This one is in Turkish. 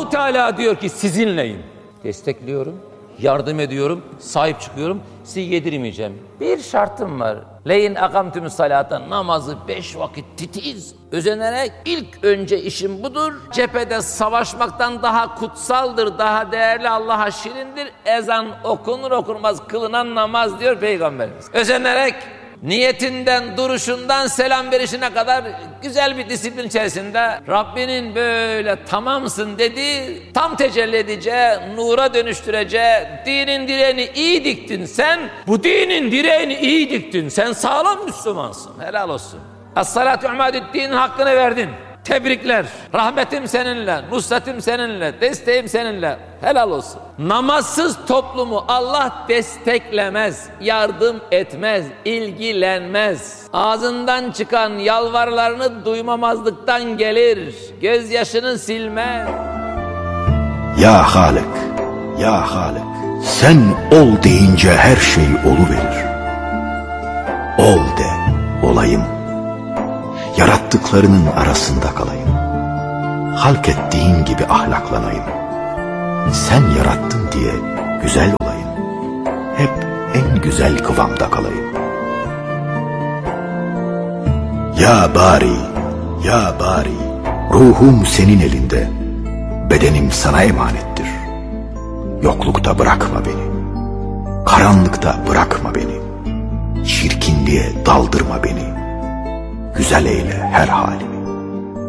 Allahu Teala diyor ki sizinleyim. Destekliyorum, yardım ediyorum, sahip çıkıyorum, sizi yedirmeyeceğim. Bir şartım var. Leyin akamtümü salata, namazı 5 vakit titiz, özenerek ilk önce işim budur. Cephede savaşmaktan daha kutsaldır, daha değerli, Allah'a şirindir. Ezan okunur okunmaz kılınan namaz diyor Peygamberimiz. Özenerek niyetinden, duruşundan, selam verişine kadar güzel bir disiplin içerisinde Rabbinin böyle tamamsın dediği, tam tecelli edeceği, nura dönüştüreceği, dinin direğini iyi diktin sen, bu dinin direğini iyi diktin, sen sağlam Müslümansın, helal olsun. Es-salatu imadüddinin hakkını verdin. Tebrikler. Rahmetim seninle, nusretim seninle, desteğim seninle. Helal olsun. Namazsız toplumu Allah desteklemez, yardım etmez, ilgilenmez. Ağzından çıkan yalvarlarını duymamazlıktan gelir, gözyaşını silmez. Ya Halik, ya Halik, sen ol deyince her şey oluverir. Ol de, olayım. Yarattıklarının arasında kalayım. Halk ettiğin gibi ahlaklanayım. Sen yarattın diye güzel olayım. Hep en güzel kıvamda kalayım. Ya bari, ya bari, ruhum senin elinde, bedenim sana emanettir. Yoklukta bırakma beni, karanlıkta bırakma beni, çirkinliğe daldırma beni. Güzel eyle her halimi.